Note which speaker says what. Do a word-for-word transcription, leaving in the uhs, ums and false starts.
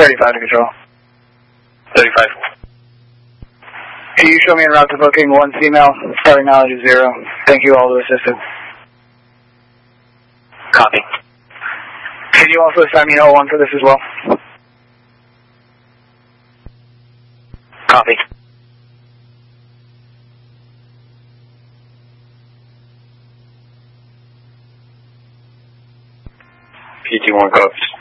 Speaker 1: thirty-five to control.
Speaker 2: thirty-five.
Speaker 1: Can you show me en route to booking one female, starting knowledge is zero. Thank you all to assistance.
Speaker 2: Copy.
Speaker 1: Can you also assign me an oh one for this as well?
Speaker 2: Copy. P T one copies.